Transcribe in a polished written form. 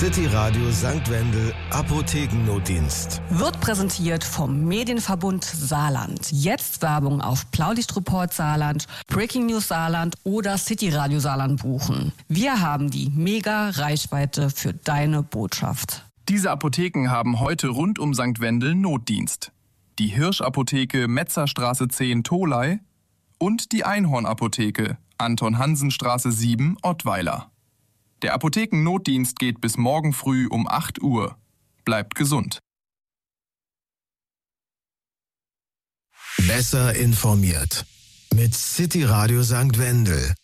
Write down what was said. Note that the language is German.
City Radio St. Wendel Apothekennotdienst. Wird präsentiert vom Medienverbund Saarland. Jetzt Werbung auf Blaulichtreport Saarland, Breaking News Saarland oder City Radio Saarland buchen. Wir haben die Mega-Reichweite für deine Botschaft. Diese Apotheken haben heute rund um St. Wendel Notdienst. Die Hirschapotheke Metzerstraße 10 Tholey und die Einhornapotheke Anton-Hansen-Straße 7 Ottweiler. Der Apothekennotdienst geht bis morgen früh um 8 Uhr. Bleibt gesund. Besser informiert mit City Radio St. Wendel.